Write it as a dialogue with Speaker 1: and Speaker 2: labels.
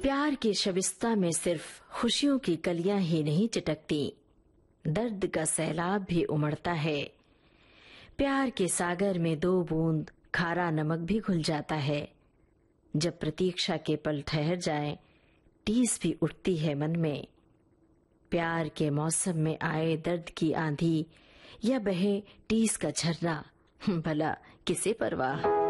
Speaker 1: प्यार की शबिस्ता में सिर्फ खुशियों की कलियां ही नहीं चिटकती, दर्द का सैलाब भी उमड़ता है। प्यार के सागर में 2 बूंद खारा नमक भी घुल जाता है। जब प्रतीक्षा के पल ठहर जाएं, टीस भी उठती है मन में। प्यार के मौसम में आए दर्द की आंधी या बहे टीस का झरना, भला किसे परवाह।